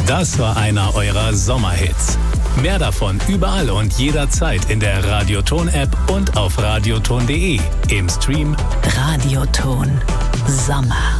Das war einer eurer Sommerhits. Mehr davon überall und jederzeit in der Radioton-App und auf radioton.de. Im Stream Radioton Sommer.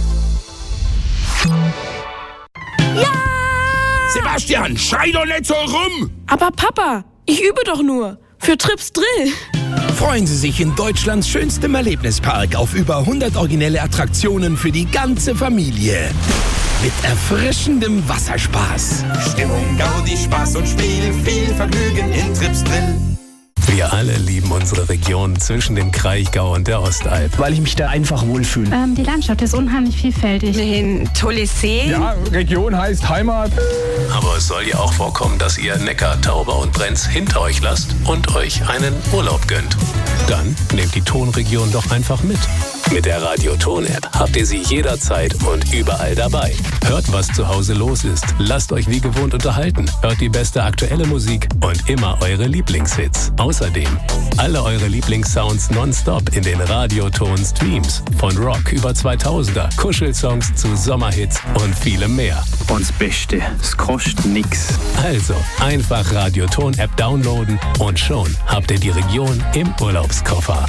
Ja! Sebastian, schrei doch nicht so rum! Aber Papa, ich übe doch nur. Für Trips Drill. Freuen Sie sich in Deutschlands schönstem Erlebnispark auf über 100 originelle Attraktionen für die ganze Familie. Mit erfrischendem Wasserspaß. Stimmung, Gaudi, Spaß und Spiel, viel Vergnügen in Trips Drill. Wir alle lieben unsere Region zwischen dem Kraichgau und der Ostalb. Weil ich mich da einfach wohlfühle. Die Landschaft ist unheimlich vielfältig. Den Tollesee. Ja, Region heißt Heimat. Aber es soll ja auch vorkommen, dass ihr Neckar, Tauber und Brenz hinter euch lasst und euch einen Urlaub gönnt. Dann nehmt die Tonregion doch einfach mit. Mit der Radioton-App habt ihr sie jederzeit und überall dabei. Hört, was zu Hause los ist. Lasst euch wie gewohnt unterhalten. Hört die beste aktuelle Musik und immer eure Lieblingshits. Außerdem alle eure Lieblingssounds nonstop in den Radioton-Streams. Von Rock über 2000er, Kuschelsongs zu Sommerhits und vielem mehr. Und das Beste, es kostet nix. Also einfach Radioton-App downloaden und schon habt ihr die Region im Urlaubskoffer.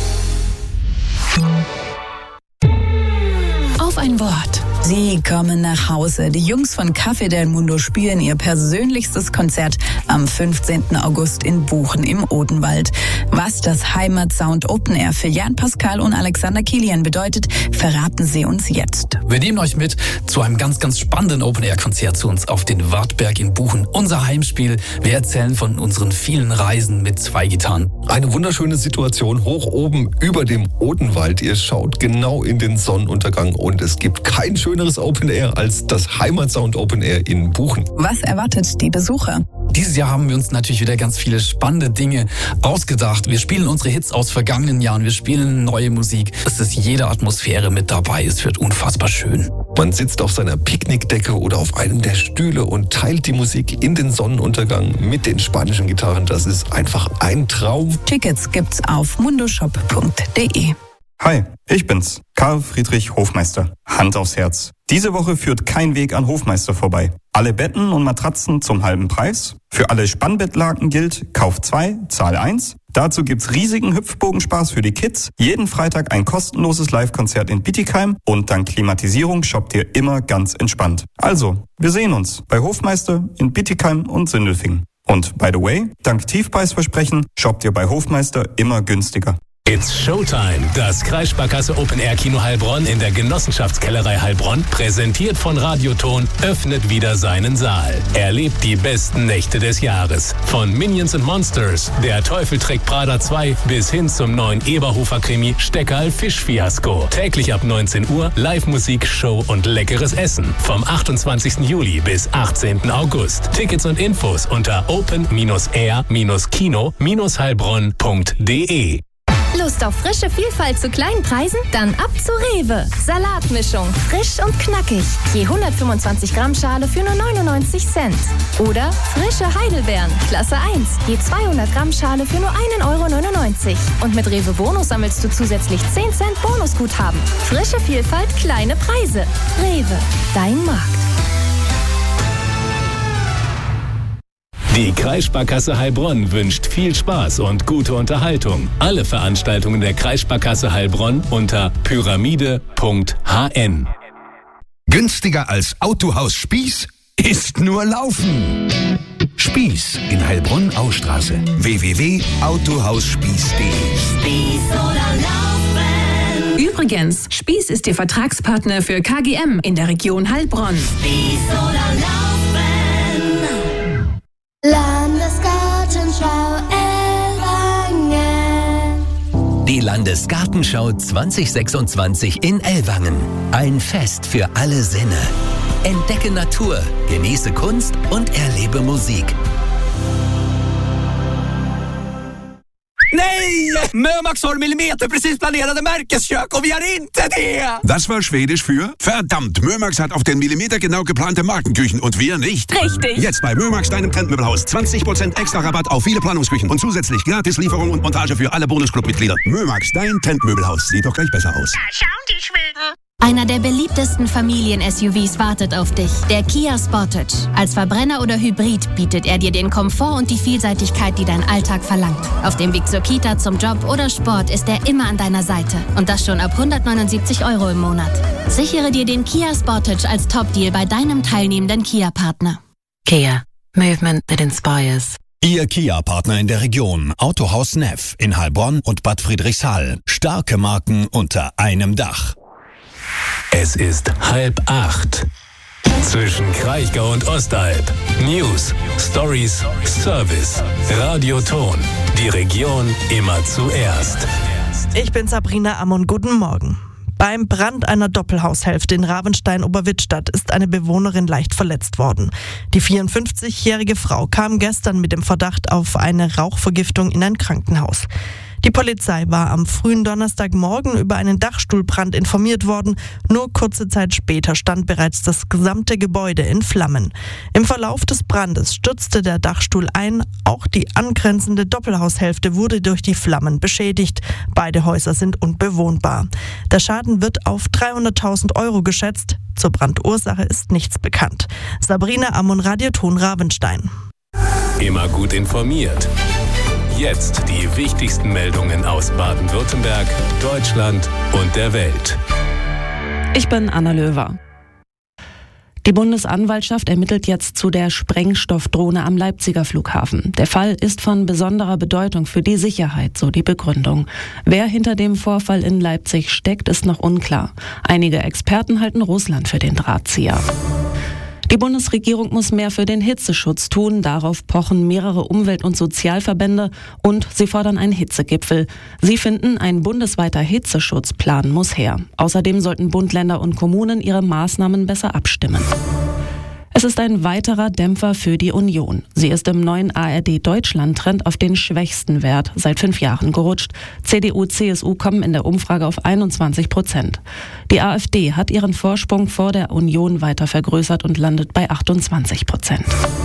Auf ein Wort. Sie kommen nach Hause. Die Jungs von Café del Mundo spielen ihr persönlichstes Konzert am 15. August in Buchen im Odenwald. Was das Heimatsound Open Air für Jan Pascal und Alexander Kilian bedeutet, verraten sie uns jetzt. Wir nehmen euch mit zu einem ganz, ganz spannenden Open-Air-Konzert zu uns auf den Wartberg in Buchen. Unser Heimspiel. Wir erzählen von unseren vielen Reisen mit 2 Gitarren. Eine wunderschöne Situation hoch oben über dem Odenwald. Ihr schaut genau in den Sonnenuntergang und es gibt kein schöneres Open Air als das Heimatsound Open Air in Buchen. Was erwartet die Besucher? Dieses Jahr haben wir uns natürlich wieder ganz viele spannende Dinge ausgedacht. Wir spielen unsere Hits aus vergangenen Jahren, wir spielen neue Musik. Es ist jede Atmosphäre mit dabei, es wird unfassbar schön. Man sitzt auf seiner Picknickdecke oder auf einem der Stühle und teilt die Musik in den Sonnenuntergang mit den spanischen Gitarren. Das ist einfach ein Traum. Tickets gibt's auf mundoshop.de. Hi, ich bin's, Karl Friedrich Hofmeister. Hand aufs Herz. Diese Woche führt kein Weg an Hofmeister vorbei. Alle Betten und Matratzen zum halben Preis. Für alle Spannbettlaken gilt, Kauf 2, Zahl 1. Dazu gibt's riesigen Hüpfbogenspaß für die Kids. Jeden Freitag ein kostenloses Live-Konzert in Bietigheim. Und dank Klimatisierung shoppt ihr immer ganz entspannt. Also, wir sehen uns bei Hofmeister in Bietigheim und Sindelfingen. Und by the way, dank Tiefpreisversprechen shoppt ihr bei Hofmeister immer günstiger. It's Showtime. Das Kreissparkasse Open Air Kino Heilbronn in der Genossenschaftskellerei Heilbronn, präsentiert von Radioton, öffnet wieder seinen Saal. Erlebt die besten Nächte des Jahres. Von Minions and Monsters, Der Teufel trägt Prada 2 bis hin zum neuen Eberhofer-Krimi Steckerl Fischfiasko. Täglich ab 19 Uhr Live-Musik, Show und leckeres Essen. Vom 28. Juli bis 18. August. Tickets und Infos unter open-air-kino-heilbronn.de. Lust auf frische Vielfalt zu kleinen Preisen? Dann ab zu Rewe. Salatmischung, frisch und knackig. Je 125 Gramm Schale für nur 99 Cent. Oder frische Heidelbeeren, Klasse 1. Je 200 Gramm Schale für nur 1,99 €. Und mit Rewe Bonus sammelst du zusätzlich 10 Cent Bonusguthaben. Frische Vielfalt, kleine Preise. Rewe, dein Markt. Die Kreissparkasse Heilbronn wünscht viel Spaß und gute Unterhaltung. Alle Veranstaltungen der Kreissparkasse Heilbronn unter pyramide.hn. Günstiger als Autohaus Spieß ist nur Laufen. Spieß in Heilbronn-Ausstraße. www.autohausspieß.de. Spieß oder Laufen. Übrigens, Spieß ist Ihr Vertragspartner für KGM in der Region Heilbronn. Spieß oder Laufen. Landesgartenschau Ellwangen. Die Landesgartenschau 2026 in Ellwangen. Ein Fest für alle Sinne. Entdecke Natur, genieße Kunst und erlebe Musik. Nej! Mömax har millimeterprecis planerade Märkeskök och vi har inte det! Das war Schwedisch für verdammt, Mömax hat auf den Millimeter genau geplante Markenküchen und wir nicht. Richtig. Jetzt bei Mömax, deinem Trendmöbelhaus. 20% extra Rabatt auf viele Planungsküchen und zusätzlich gratis Lieferung und Montage für alle Bonusclub-Mitglieder. Mömax, dein Trendmöbelhaus. Sieht doch gleich besser aus. Da schauen die Schweden. Einer der beliebtesten Familien-SUVs wartet auf dich, der Kia Sportage. Als Verbrenner oder Hybrid bietet er dir den Komfort und die Vielseitigkeit, die dein Alltag verlangt. Auf dem Weg zur Kita, zum Job oder Sport ist er immer an deiner Seite. Und das schon ab 179 € im Monat. Sichere dir den Kia Sportage als Top-Deal bei deinem teilnehmenden Kia-Partner. Kia. Movement that inspires. Ihr Kia-Partner in der Region. Autohaus Neff in Heilbronn und Bad Friedrichshall. Starke Marken unter einem Dach. Es ist 7:30. Zwischen Kraichgau und Ostalb. News, Stories, Service. Radio Ton. Die Region immer zuerst. Ich bin Sabrina Ammon. Guten Morgen. Beim Brand einer Doppelhaushälfte in Ravenstein-Oberwittstadt ist eine Bewohnerin leicht verletzt worden. Die 54-jährige Frau kam gestern mit dem Verdacht auf eine Rauchvergiftung in ein Krankenhaus. Die Polizei war am frühen Donnerstagmorgen über einen Dachstuhlbrand informiert worden. Nur kurze Zeit später stand bereits das gesamte Gebäude in Flammen. Im Verlauf des Brandes stürzte der Dachstuhl ein. Auch die angrenzende Doppelhaushälfte wurde durch die Flammen beschädigt. Beide Häuser sind unbewohnbar. Der Schaden wird auf 300.000 € geschätzt. Zur Brandursache ist nichts bekannt. Sabrina Ammon, Radio Ton Ravenstein. Immer gut informiert. Jetzt die wichtigsten Meldungen aus Baden-Württemberg, Deutschland und der Welt. Ich bin Anna Löwer. Die Bundesanwaltschaft ermittelt jetzt zu der Sprengstoffdrohne am Leipziger Flughafen. Der Fall ist von besonderer Bedeutung für die Sicherheit, so die Begründung. Wer hinter dem Vorfall in Leipzig steckt, ist noch unklar. Einige Experten halten Russland für den Drahtzieher. Die Bundesregierung muss mehr für den Hitzeschutz tun. Darauf pochen mehrere Umwelt- und Sozialverbände und sie fordern einen Hitzegipfel. Sie finden, ein bundesweiter Hitzeschutzplan muss her. Außerdem sollten Bund, Länder und Kommunen ihre Maßnahmen besser abstimmen. Es ist ein weiterer Dämpfer für die Union. Sie ist im neuen ARD-Deutschland-Trend auf den schwächsten Wert seit 5 Jahren gerutscht. CDU, CSU kommen in der Umfrage auf 21%. Die AfD hat ihren Vorsprung vor der Union weiter vergrößert und landet bei 28%.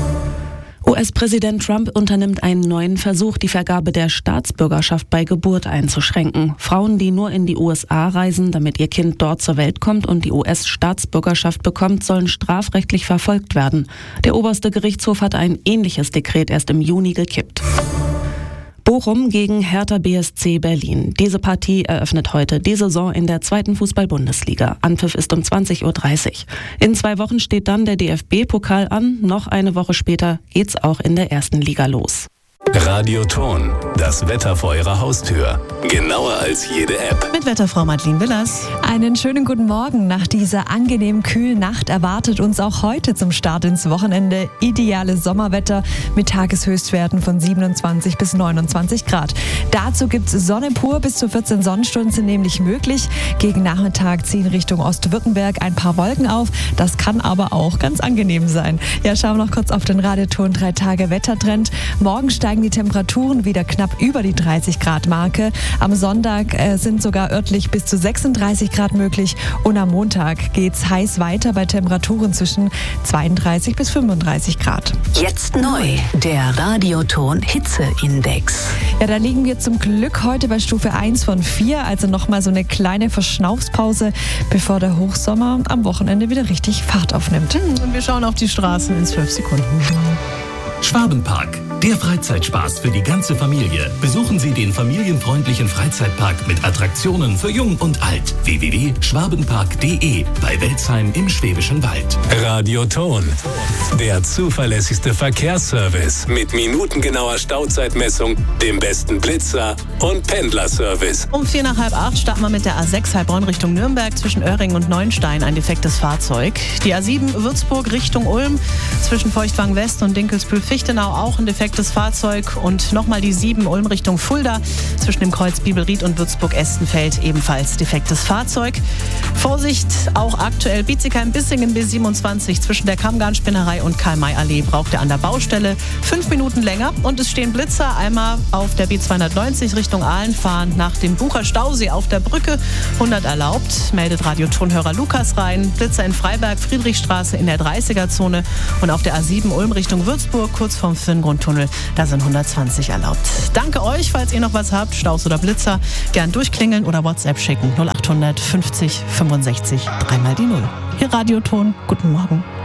US-Präsident Trump unternimmt einen neuen Versuch, die Vergabe der Staatsbürgerschaft bei Geburt einzuschränken. Frauen, die nur in die USA reisen, damit ihr Kind dort zur Welt kommt und die US-Staatsbürgerschaft bekommt, sollen strafrechtlich verfolgt werden. Der oberste Gerichtshof hat ein ähnliches Dekret erst im Juni gekippt. Bochum gegen Hertha BSC Berlin. Diese Partie eröffnet heute die Saison in der 2. Fußball-Bundesliga. Anpfiff ist um 20:30 Uhr. In 2 Wochen steht dann der DFB-Pokal an. Noch eine Woche später geht's auch in der 1. Liga los. Radio Ton, das Wetter vor Ihrer Haustür. Genauer als jede App. Mit Wetterfrau Madeleine Willers. Einen schönen guten Morgen. Nach dieser angenehm kühlen Nacht erwartet uns auch heute zum Start ins Wochenende ideales Sommerwetter mit Tageshöchstwerten von 27 bis 29 Grad. Dazu gibt's Sonne pur, bis zu 14 Sonnenstunden sind nämlich möglich. Gegen Nachmittag ziehen Richtung Ostwürttemberg ein paar Wolken auf. Das kann aber auch ganz angenehm sein. Ja, schauen wir noch kurz auf den Radio Ton 3 Tage Wettertrend. Morgen steigen die Temperaturen wieder knapp über die 30-Grad-Marke. Am Sonntag sind sogar örtlich bis zu 36 Grad möglich und am Montag geht's heiß weiter bei Temperaturen zwischen 32 bis 35 Grad. Jetzt neu, der Radioton Hitzeindex. Ja, da liegen wir zum Glück heute bei Stufe 1 von 4, also nochmal so eine kleine Verschnaufspause, bevor der Hochsommer am Wochenende wieder richtig Fahrt aufnimmt. Und wir schauen auf die Straßen in 12 Sekunden. Schwabenpark, der Freizeitspaß für die ganze Familie. Besuchen Sie den familienfreundlichen Freizeitpark mit Attraktionen für Jung und Alt. www.schwabenpark.de bei Welzheim im Schwäbischen Wald. Radio Ton, der zuverlässigste Verkehrsservice mit minutengenauer Stauzeitmessung, dem besten Blitzer und Pendlerservice. Um 7:45 starten wir mit der A6 Heilbronn Richtung Nürnberg zwischen Oerringen und Neuenstein ein defektes Fahrzeug. Die A7 Würzburg Richtung Ulm zwischen Feuchtwang West und Dinkelsbühl-Fichtenau auch ein defektes Fahrzeug und nochmal die 7 Ulm Richtung Fulda zwischen dem Kreuz Bibelried und Würzburg-Estenfeld ebenfalls defektes Fahrzeug. Vorsicht, auch aktuell Bietigheim-Bissingen B27 zwischen der Kammgarnspinnerei und Karl-May-Allee braucht er an der Baustelle 5 Minuten länger und es stehen Blitzer einmal auf der B290 Richtung Richtung Aalen fahren. Nach dem Bucher Stausee auf der Brücke 100 erlaubt, meldet Radiotonhörer Lukas rein. Blitzer in Freiberg, Friedrichstraße in der 30er-Zone und auf der A7 Ulm Richtung Würzburg, kurz vorm Firngrundtunnel, da sind 120 erlaubt. Danke euch, falls ihr noch was habt, Staus oder Blitzer, gern durchklingeln oder WhatsApp schicken. 0800 50 65 3 mal die 0. Hier Radioton, guten Morgen.